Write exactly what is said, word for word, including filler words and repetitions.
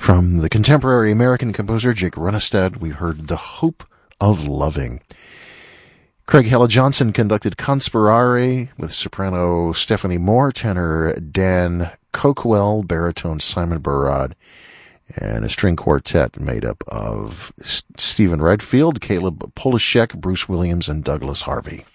From the contemporary American composer Jake Runestad, we heard The Hope of Loving. Craig Hella Johnson conducted Conspirare with soprano Stephanie Moore, tenor Dan Coquel, baritone Simon Barad, and a string quartet made up of S- Stephen Redfield, Caleb Polishek, Bruce Williams, and Douglas Harvey.